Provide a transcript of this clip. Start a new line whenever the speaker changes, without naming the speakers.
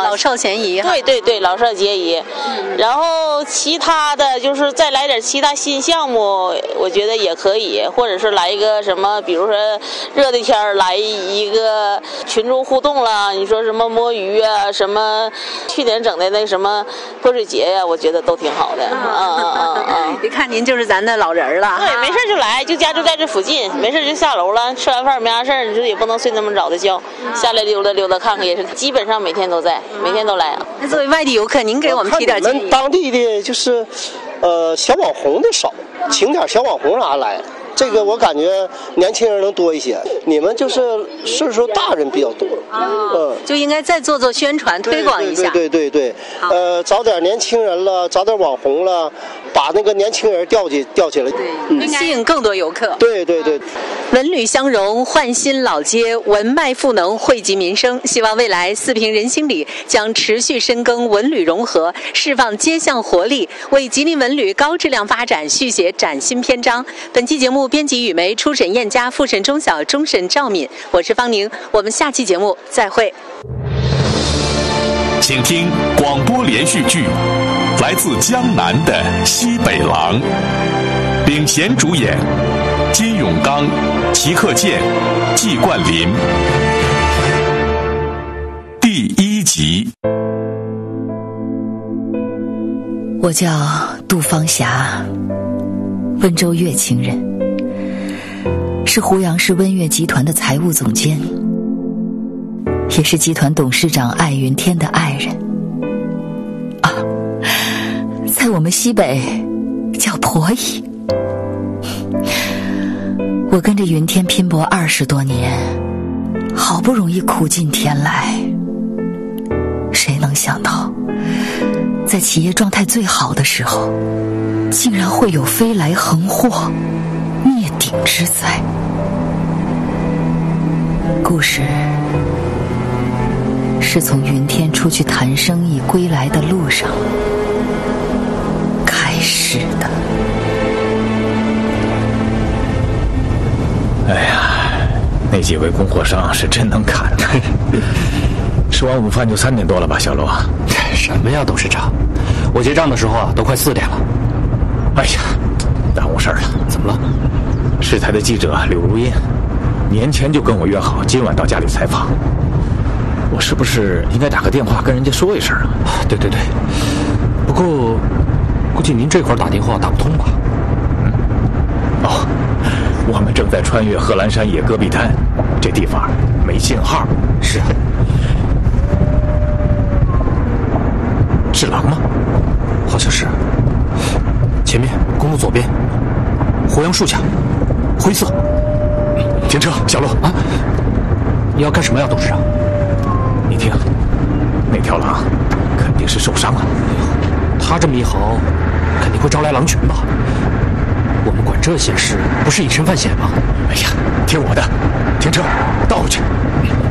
老少咸宜。
对对对，老少皆宜。然后其他的就是再来点其他新项目，我觉得也可以，或者是来一个什么，比如说热的天来一个群众互动啦，你说什么摸鱼啊，什么去年整的那什么泼水节呀，我觉得都挺好的。
一看您就是咱的老人了。
对，没事就来，就家就在这附近，没事就下楼了，吃完饭没啥事儿，你说也不能睡那么早的觉，下来溜达溜达看看也是，基本上每天都在，每天都来。
那作为外地游客，您给我们提点建议。
我们当地的就是小网红的少，请点小网红啥来。这个我感觉年轻人能多一些，你们就是岁数大人比较多，
就应该再做做宣传推广一下。
对，找点年轻人了，找点网红了，把那个年轻人调起来，
对，吸引更多游客。
对，
文旅相融，焕新老街，文脉赋能，惠及民生。希望未来四平人心里将持续深耕文旅融合，释放街巷活力，为吉林文旅高质量发展续写崭新篇章。本期节目编辑雨梅，初审燕佳，复审钟晓，终审赵敏，我是方宁，我们下期节目再会。
请听广播连续剧《来自江南的西北狼》，领衔主演金永刚、齐克建、季冠霖。第1集。
我叫杜芳霞，温州乐清人，是湖阳市温乐集团的财务总监，也是集团董事长艾云天的爱人。在我们西北叫婆姨。我跟着云天拼搏20多年，好不容易苦尽甜来，谁能想到在企业状态最好的时候，竟然会有飞来横祸灭顶之灾。故事是从云天出去谈生意归来的路上开始的。
哎呀，那几位供货商是真能砍的。吃完午饭就3点多了吧，小罗？
什么呀，董事长？我结账的时候都快4点了。
哎呀，耽误事儿了。
怎么了？
市台的记者柳如茵年前就跟我约好今晚到家里采访，我是不是应该打个电话跟人家说一声啊？
对，不过估计您这会儿打电话打不通吧？
我们正在穿越贺兰山野戈壁滩，这地方没信号。
是啊。
是狼吗？
好像是。前面公路左边，胡杨树下，灰色。
停车，小路
啊！你要干什么呀，董事长？
你听，那条狼肯定是受伤了。
他这么一嚎，肯定会招来狼群吧？我们管这些事不是以身犯险吗？
哎呀，听我的，停车，倒回去。